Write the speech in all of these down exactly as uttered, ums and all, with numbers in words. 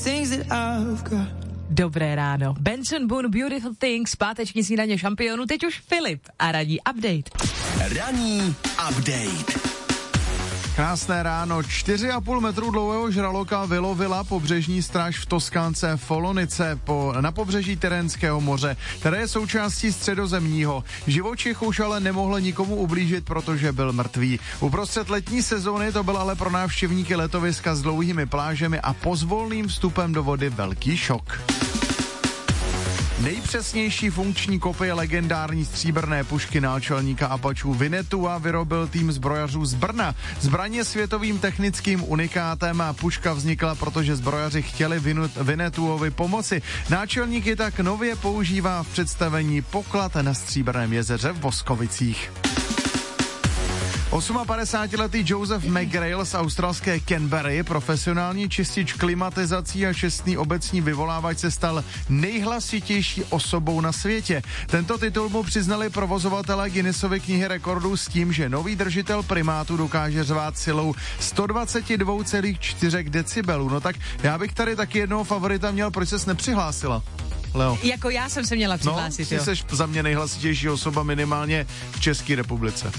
Dobré ráno. Benson Boone, Beautiful Things, páteční snídaně šampionu, teď už Filip a ranní update. Ranní update. Krásné ráno. čtyři a půl metru dlouhého žraloka vylovila pobřežní stráž v Toskánce Folonice po, na pobřeží Tyrrhénského moře, které je součástí Středozemního. Živočich už ale nemohl nikomu ublížit, protože byl mrtvý. Uprostřed letní sezóny to byl ale pro návštěvníky letoviska s dlouhými plážemi a pozvolným vstupem do vody velký šok. Nejpřesnější funkční kopie legendární stříbrné pušky náčelníka Apačů Winnetua vyrobil tým zbrojařů z Brna. Zbraň je světovým technickým unikátem a puška vznikla, protože zbrojaři chtěli Winnetuovi pomoci. Náčelník ji tak nově používá v představení Poklad na Stříbrném jezeře v Boskovicích. padesátioosmiletý Joseph McGrail z australské Canberry, profesionální čistič klimatizací a čestný obecní vyvolávač, se stal nejhlasitější osobou na světě. Tento titul mu přiznali provozovatelé Guinnessovy knihy rekordů s tím, že nový držitel primátu dokáže řvát silou sto dvacet dva celá čtyři decibelů. No tak já bych tady taky jednoho favorita měl, proč ses nepřihlásila? Leo. Jako já jsem se měla přihlásit, no, jo. ty jsi za mě nejhlasitější osoba minimálně v České republice.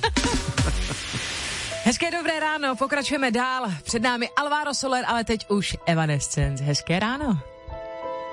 Hezké dobré ráno, pokračujeme dál. Před námi Alvaro Soler, ale teď už Evanescence. Hezké ráno.